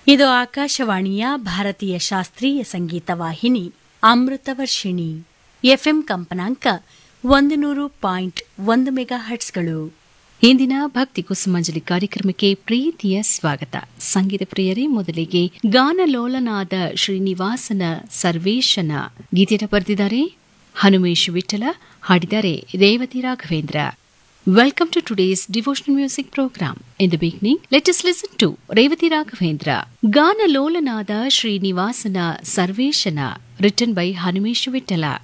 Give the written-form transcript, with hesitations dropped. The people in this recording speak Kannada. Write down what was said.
ಇದು ಆಕಾಶವಾಣಿಯ ಭಾರತೀಯ ಶಾಸ್ತ್ರೀಯ ಸಂಗೀತ ವಾಹಿನಿ ಅಮೃತವರ್ಷಿಣಿ. ಎಫ್ಎಂ ಕಂಪನಾಂಕ 100.1 ಮೆಗಾಹರ್ಟ್ಸ್ಗಳು. ಇಂದಿನ ಭಕ್ತಿ ಕುಸುಮಾಂಜಲಿ ಕಾರ್ಯಕ್ರಮಕ್ಕೆ ಪ್ರೀತಿಯ ಸ್ವಾಗತ. ಸಂಗೀತ ಪ್ರಿಯರೇ, ಮೊದಲಿಗೆ ಗಾನಲೋಲನಾದ ಶ್ರೀನಿವಾಸನ ಸರ್ವೇಶನ ಗೀತೆಯನ್ನು ಬರೆದಿದ್ದಾರೆ ಹನುಮೇಶ್ ವಿಠಲ, ಹಾಡಿದ್ದಾರೆ Revathi Raghavendra. Welcome to today's devotional music program. In the beginning, let us listen to Revati Raghavendra, Gana Lolanada Srinivasana Sarveshana, written by Hanumesh Vittala.